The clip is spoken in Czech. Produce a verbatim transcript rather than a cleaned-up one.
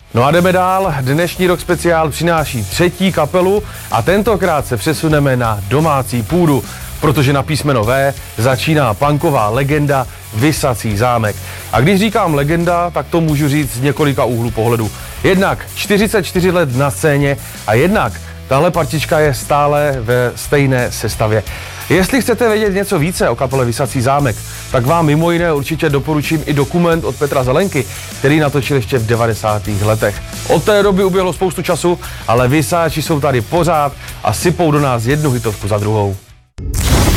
No a jdeme dál, dnešní Rock speciál přináší třetí kapelu a tentokrát se přesuneme na domácí půdu, protože na písmeno V začíná punková legenda Visací zámek. A když říkám legenda, tak to můžu říct z několika úhlů pohledu. Jednak čtyřicet čtyři let na scéně a jednak tahle partička je stále ve stejné sestavě. Jestli chcete vědět něco více o kapele Visací zámek, tak vám mimo jiné určitě doporučím i dokument od Petra Zelenky, který natočil ještě v devadesátých letech. Od té doby uběhlo spoustu času, ale Visáči jsou tady pořád a sypou do nás jednu hitovku za druhou.